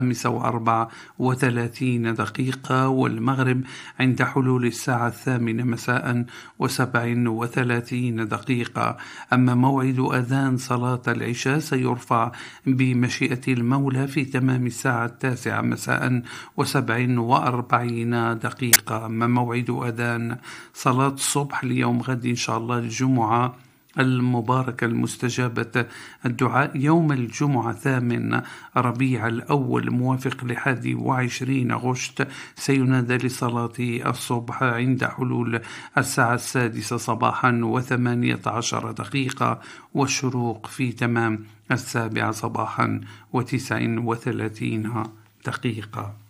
5:34 والمغرب عند حلول الساعة 8 مساء و37 دقيقة. أما موعد أذان صلاة العشاء سيرفع بمشيئة المولى في تمام الساعة 9 مساء و47 دقيقة. أما موعد أذان صلاة الصبح ليوم غد إن شاء الله الجمعة المباركة المستجابة الدعاء يوم الجمعة 8 ربيع الأول موافق ل21 غشت سينادى لصلاة الصبح عند حلول الساعة 6 صباحا و18 دقيقة والشروق في تمام 7 صباحا و39 دقيقة.